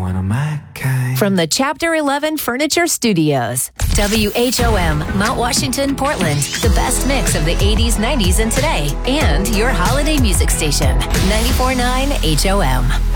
one of my kind. From the Chapter 11 Furniture Studios, WHOM, Mount Washington, Portland. The best mix of the 80s, 90s, and today. And your holiday music station, 94.9 HOM.